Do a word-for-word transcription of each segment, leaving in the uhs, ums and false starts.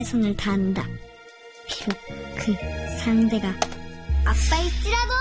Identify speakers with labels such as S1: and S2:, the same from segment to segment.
S1: 최선을 다한다. 비록 그 상대가 아빠일지라도.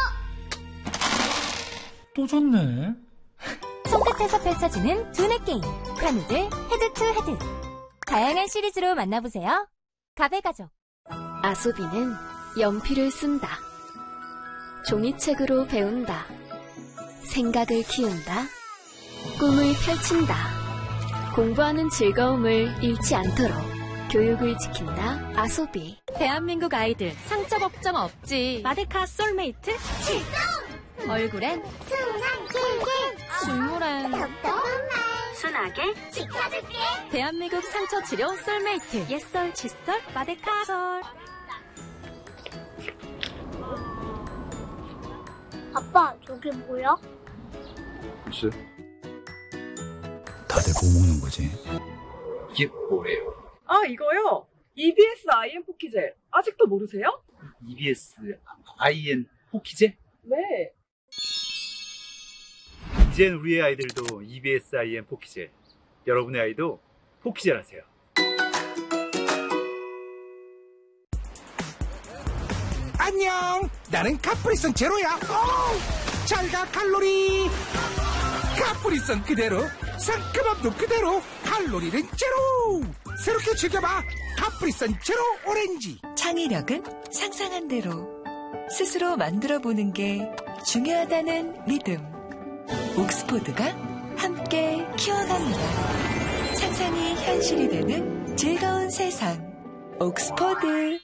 S2: 또 졌네.
S3: 손끝에서 펼쳐지는 두뇌 게임 프라누들 헤드 투 헤드. 다양한 시리즈로 만나보세요. 가베가족.
S4: 아소비는 연필을 쓴다. 종이책으로 배운다. 생각을 키운다. 꿈을 펼친다. 공부하는 즐거움을 잃지 않도록 교육을 지킨다. 아소비.
S3: 대한민국 아이들 상처 걱정 없지. 마데카 솔메이트 출동! 얼굴엔 순한 킬킬, 실물엔
S1: 순하게 지켜줄게.
S3: 대한민국 상처 치료 솔메이트. 옛설 칫솔 마데카 솔.
S1: 아빠, 저게 뭐야?
S5: 글쎄. 다들 뭐 먹는 거지? 이게 뭐예요?
S6: 아, 이거요? 이비에스 아이엠 포키젤. 아직도 모르세요?
S5: 이비에스 아이엔 포키제?
S6: 네.
S5: 이젠 우리의 아이들도 이비에스 아이엔 포키제. 여러분의 아이도 포키젤 하세요.
S7: 안녕, 나는 카프리선 제로야. 잘가 칼로리. 카프리선 그대로, 상큼함도 그대로, 칼로리는 제로. 새롭게 즐겨봐, 카프리선 제로 오렌지.
S8: 창의력은 상상한 대로 스스로 만들어보는 게 중요하다는 믿음. 옥스포드가 함께 키워갑니다. 상상이 현실이 되는 즐거운 세상. 옥스포드.